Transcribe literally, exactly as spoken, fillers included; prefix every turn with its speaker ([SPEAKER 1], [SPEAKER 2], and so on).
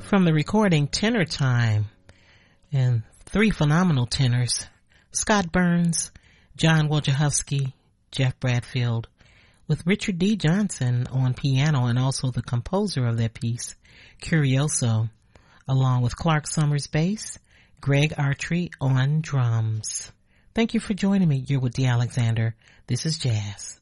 [SPEAKER 1] From the recording Tenor Time, and three phenomenal tenors, Scott Burns, John Wojciechowski, Jeff Bradfield, with Richard D. Johnson on piano and also the composer of that piece, Curioso, along with Clark Summers bass, Greg Artry on drums. Thank you for joining me. You're with Dee Alexander. This is Jazz.